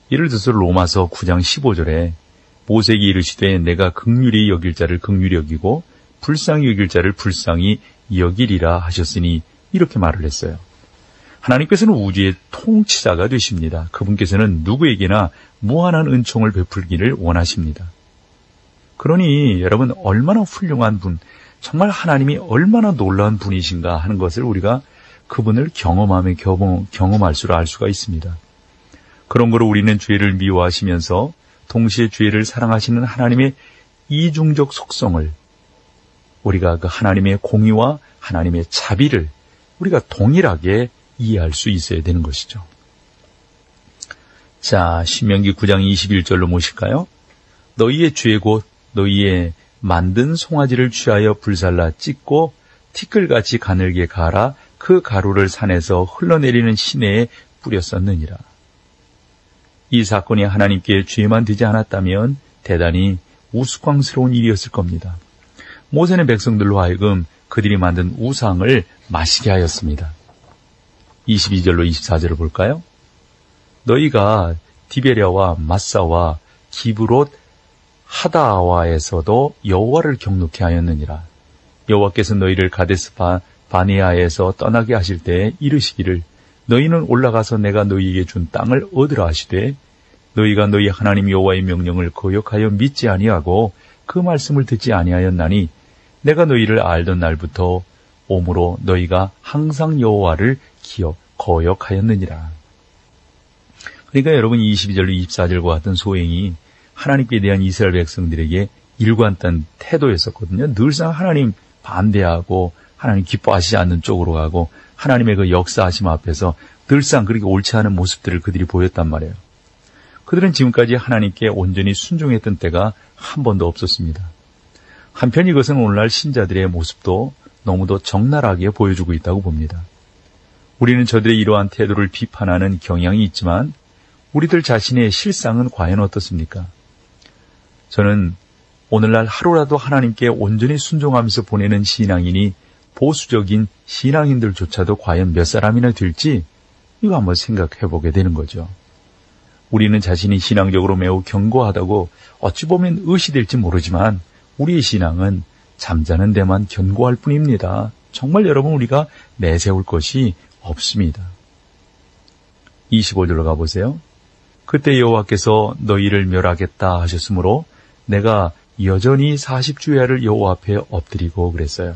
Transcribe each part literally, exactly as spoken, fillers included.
예를 들어서 로마서 구 장 십오 절에 모세에게 이르시되 내가 긍휼히 여길 자를 긍휼히 여기고 불쌍히 여길 자를 불쌍히 여기리라 하셨으니 이렇게 말을 했어요. 하나님께서는 우주의 통치자가 되십니다. 그분께서는 누구에게나 무한한 은총을 베풀기를 원하십니다. 그러니 여러분 얼마나 훌륭한 분, 정말 하나님이 얼마나 놀라운 분이신가 하는 것을 우리가 그분을 경험하며 경험, 경험할수록 알 수가 있습니다. 그런 거로 우리는 죄를 미워하시면서 동시에 죄를 사랑하시는 하나님의 이중적 속성을 우리가 그 하나님의 공의와 하나님의 자비를 우리가 동일하게 이해할 수 있어야 되는 것이죠. 자, 신명기 구 장 이십일 절로 모실까요? 너희의 죄 곧 너희의 만든 송아지를 취하여 불살라 찢고 티끌같이 가늘게 갈아 그 가루를 산에서 흘러내리는 시내에 뿌렸었느니라. 이 사건이 하나님께 죄만 되지 않았다면 대단히 우스꽝스러운 일이었을 겁니다. 모세는 백성들로 하여금 그들이 만든 우상을 마시게 하였습니다. 이십이 절로 이십사 절을 볼까요? 너희가 디베랴와 마사와 기브롯 하다와에서도 여호와를 경노케 하였느니라. 여호와께서 너희를 가데스 바네아에서 떠나게 하실 때에 이르시기를 너희는 올라가서 내가 너희에게 준 땅을 얻으라 하시되 너희가 너희 하나님 여호와의 명령을 거역하여 믿지 아니하고 그 말씀을 듣지 아니하였나니 내가 너희를 알던 날부터 오므로 너희가 항상 여호와를 기억 거역하였느니라. 그러니까 여러분 이십이 절로 이십사 절과 같은 소행이 하나님께 대한 이스라엘 백성들에게 일관된 태도였었거든요. 늘상 하나님 반대하고 하나님 기뻐하시지 않는 쪽으로 가고 하나님의 그 역사하심 앞에서 늘상 그렇게 옳지 않은 모습들을 그들이 보였단 말이에요. 그들은 지금까지 하나님께 온전히 순종했던 때가 한 번도 없었습니다. 한편 이것은 오늘날 신자들의 모습도 너무도 적나라하게 보여주고 있다고 봅니다. 우리는 저들의 이러한 태도를 비판하는 경향이 있지만 우리들 자신의 실상은 과연 어떻습니까? 저는 오늘날 하루라도 하나님께 온전히 순종하면서 보내는 신앙인이 보수적인 신앙인들조차도 과연 몇 사람이나 될지 이거 한번 생각해 보게 되는 거죠. 우리는 자신이 신앙적으로 매우 견고하다고 어찌 보면 의시될지 모르지만 우리의 신앙은 잠자는 데만 견고할 뿐입니다. 정말 여러분 우리가 내세울 것이 없습니다. 이십오 절로 가보세요. 그때 여호와께서 너희를 멸하겠다 하셨으므로 내가 여전히 사십 주야를 여호와 앞에 엎드리고 그랬어요.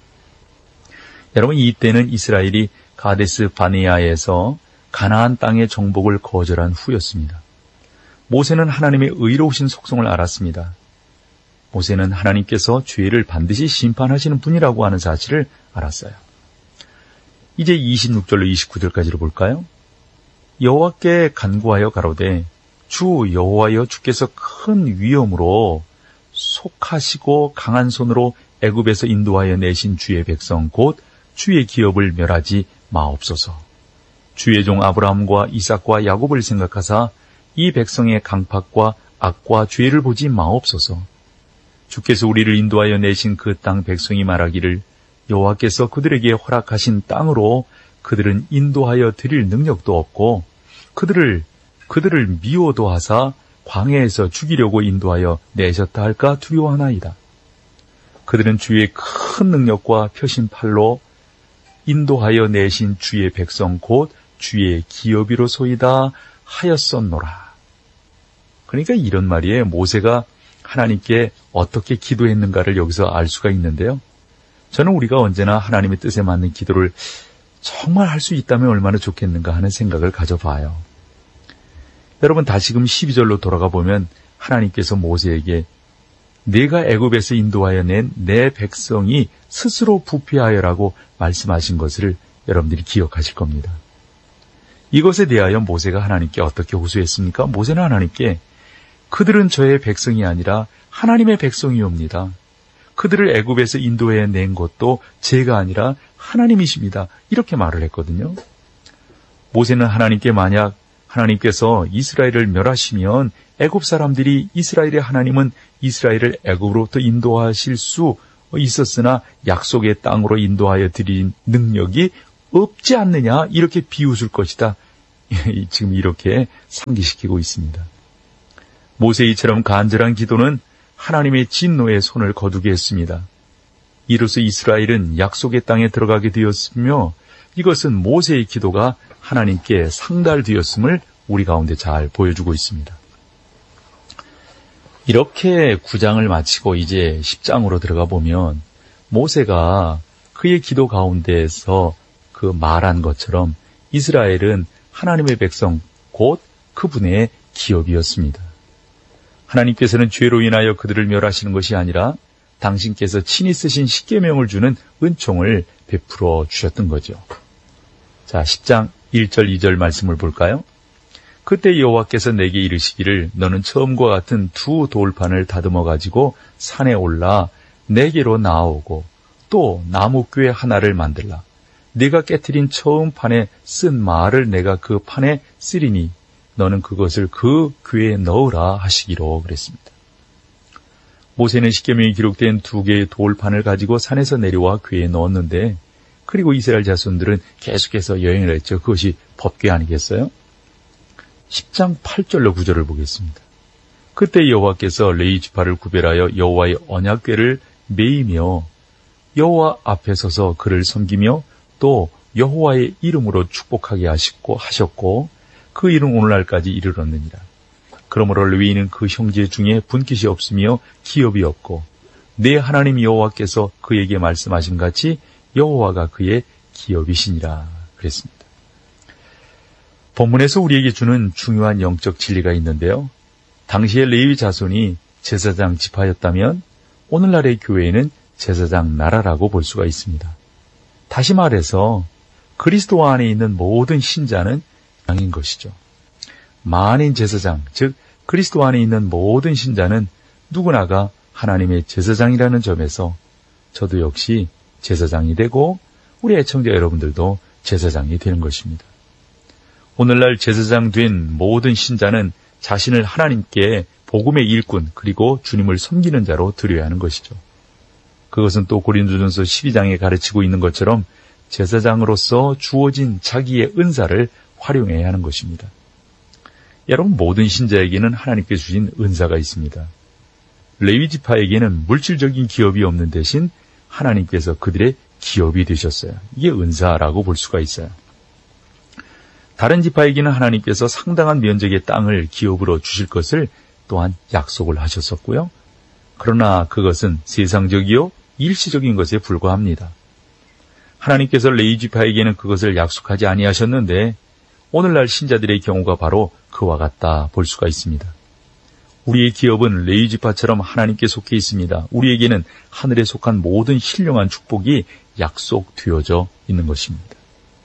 여러분 이때는 이스라엘이 가데스 바네아에서 가나안 땅의 정복을 거절한 후였습니다. 모세는 하나님의 의로우신 속성을 알았습니다. 모세는 하나님께서 죄를 반드시 심판하시는 분이라고 하는 사실을 알았어요. 이제 이십육 절로 이십구 절까지로 볼까요? 여호와께 간구하여 가로되 주 여호와여 주께서 큰 위엄으로 속하시고 강한 손으로 애굽에서 인도하여 내신 주의 백성 곧 주의 기업을 멸하지 마옵소서. 주의 종 아브라함과 이삭과 야곱을 생각하사 이 백성의 강팍과 악과 죄를 보지 마옵소서. 주께서 우리를 인도하여 내신 그 땅 백성이 말하기를 여호와께서 그들에게 허락하신 땅으로 그들은 인도하여 드릴 능력도 없고 그들을 그들을 미워도 하사 광야에서 죽이려고 인도하여 내셨다 할까 두려워하나이다. 그들은 주의 큰 능력과 펴신 팔로 인도하여 내신 주의 백성 곧 주의 기업이로소이다 하였었노라. 그러니까 이런 말이에요. 모세가 하나님께 어떻게 기도했는가를 여기서 알 수가 있는데요. 저는 우리가 언제나 하나님의 뜻에 맞는 기도를 정말 할 수 있다면 얼마나 좋겠는가 하는 생각을 가져봐요. 여러분 다시금 십이 절로 돌아가 보면 하나님께서 모세에게 내가 애굽에서 인도하여 낸 내 백성이 스스로 부패하여라고 말씀하신 것을 여러분들이 기억하실 겁니다. 이것에 대하여 모세가 하나님께 어떻게 호소했습니까? 모세는 하나님께 그들은 저의 백성이 아니라 하나님의 백성이옵니다. 그들을 애굽에서 인도해 낸 것도 제가 아니라 하나님이십니다. 이렇게 말을 했거든요. 모세는 하나님께 만약 하나님께서 이스라엘을 멸하시면 애굽 사람들이 이스라엘의 하나님은 이스라엘을 애굽으로부터 인도하실 수 있었으나 약속의 땅으로 인도하여 드린 능력이 없지 않느냐 이렇게 비웃을 것이다. 지금 이렇게 상기시키고 있습니다. 모세이처럼 간절한 기도는 하나님의 진노의 손을 거두게 했습니다. 이로써 이스라엘은 약속의 땅에 들어가게 되었으며 이것은 모세의 기도가 하나님께 상달되었음을 우리 가운데 잘 보여주고 있습니다. 이렇게 구 장을 마치고 이제 십 장으로 들어가 보면 모세가 그의 기도 가운데에서 그 말한 것처럼 이스라엘은 하나님의 백성 곧 그분의 기업이었습니다. 하나님께서는 죄로 인하여 그들을 멸하시는 것이 아니라 당신께서 친히 쓰신 십계명을 주는 은총을 베풀어 주셨던 거죠. 자, 십 장 일 절 이 절 말씀을 볼까요? 그때 여호와께서 내게 이르시기를 너는 처음과 같은 두 돌판을 다듬어 가지고 산에 올라 내게로 나아오고 또 나무궤 하나를 만들라. 네가 깨트린 처음 판에 쓴 말을 내가 그 판에 쓰리니 너는 그것을 그 궤에 넣으라 하시기로 그랬습니다. 모세는 십계명이 기록된 두 개의 돌판을 가지고 산에서 내려와 궤에 넣었는데 그리고 이스라엘 자손들은 계속해서 여행을 했죠. 그것이 법궤 아니겠어요? 십 장 팔 절로 구 절을 보겠습니다. 그때 여호와께서 레위 지파를 구별하여 여호와의 언약궤를 메이며 여호와 앞에 서서 그를 섬기며 또 여호와의 이름으로 축복하게 하셨고 하셨고 그 이름 오늘날까지 이르렀느니라. 그러므로 레위인은 그 형제 중에 분깃이 없으며 기업이 없고 내 하나님 여호와께서 그에게 말씀하신 같이 여호와가 그의 기업이시니라 그랬습니다. 본문에서 우리에게 주는 중요한 영적 진리가 있는데요. 당시의 레위 자손이 제사장 지파였다면 오늘날의 교회에는 제사장 나라라고 볼 수가 있습니다. 다시 말해서 그리스도 안에 있는 모든 신자는 양인 것이죠. 만인 제사장, 즉 그리스도 안에 있는 모든 신자는 누구나가 하나님의 제사장이라는 점에서 저도 역시 제사장이 되고 우리 애청자 여러분들도 제사장이 되는 것입니다. 오늘날 제사장 된 모든 신자는 자신을 하나님께 복음의 일꾼 그리고 주님을 섬기는 자로 드려야 하는 것이죠. 그것은 또 고린도전서 십이 장에 가르치고 있는 것처럼 제사장으로서 주어진 자기의 은사를 활용해야 하는 것입니다. 여러분, 모든 신자에게는 하나님께 주신 은사가 있습니다. 레위 지파에게는 물질적인 기업이 없는 대신 하나님께서 그들의 기업이 되셨어요. 이게 은사라고 볼 수가 있어요. 다른 지파에게는 하나님께서 상당한 면적의 땅을 기업으로 주실 것을 또한 약속을 하셨었고요. 그러나 그것은 세상적이요 일시적인 것에 불과합니다. 하나님께서 레위 지파에게는 그것을 약속하지 아니하셨는데 오늘날 신자들의 경우가 바로 그와 같다 볼 수가 있습니다. 우리의 기업은 레위 지파처럼 하나님께 속해 있습니다. 우리에게는 하늘에 속한 모든 신령한 축복이 약속되어져 있는 것입니다.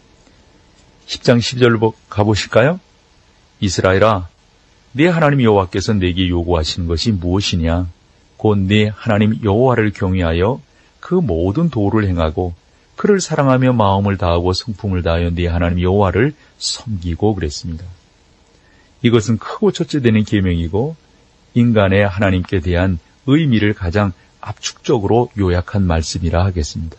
십 장 십이 절로 가보실까요? 이스라엘아, 네 하나님 여호와께서 내게 요구하시는 것이 무엇이냐? 곧 네 하나님 여호와를 경외하여 그 모든 도를 행하고 그를 사랑하며 마음을 다하고 성품을 다하여 네 하나님 여호와를 섬기고 그랬습니다. 이것은 크고 첫째 되는 계명이고 인간의 하나님께 대한 의미를 가장 압축적으로 요약한 말씀이라 하겠습니다.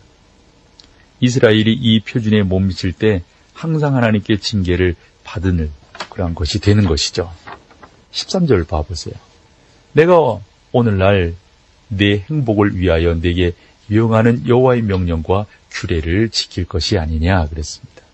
이스라엘이 이 표준에 못 미칠 때 항상 하나님께 징계를 받은 그런 것이 되는 것이죠. 십삼 절 봐보세요. 내가 오늘날 내 행복을 위하여 내게 명하는 여호와의 명령과 규례를 지킬 것이 아니냐 그랬습니다.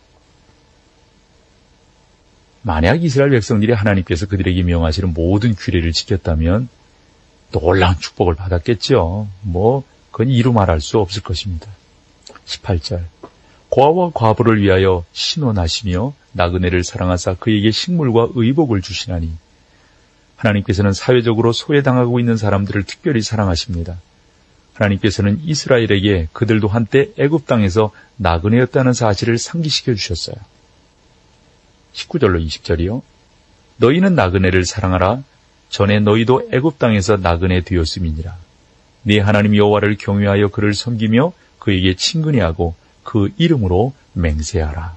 만약 이스라엘 백성들이 하나님께서 그들에게 명하시는 모든 규례를 지켰다면 놀라운 축복을 받았겠죠. 뭐 그건 이루 말할 수 없을 것입니다. 십팔 절 고아와 과부를 위하여 신원하시며 나그네를 사랑하사 그에게 식물과 의복을 주시나니 하나님께서는 사회적으로 소외당하고 있는 사람들을 특별히 사랑하십니다. 하나님께서는 이스라엘에게 그들도 한때 애굽 땅에서 나그네였다는 사실을 상기시켜 주셨어요. 십구 절로 이십 절이요. 너희는 나그네를 사랑하라. 전에 너희도 애굽 땅에서 나그네 되었음이니라. 네 하나님 여호와를 경외하여 그를 섬기며 그에게 친근히 하고 그 이름으로 맹세하라.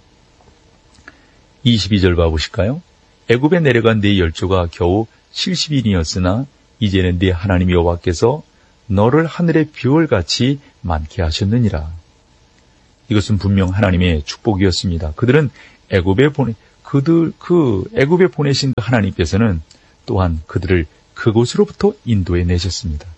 이십이 절 봐보실까요? 애굽에 내려간 네 열조가 겨우 칠십 인이었으나 이제는 네 하나님 여호와께서 너를 하늘의 별같이 많게 하셨느니라. 이것은 분명 하나님의 축복이었습니다. 그들은 애굽에 그들 그 애굽에 보내신 하나님께서는 또한 그들을 그곳으로부터 인도해 내셨습니다.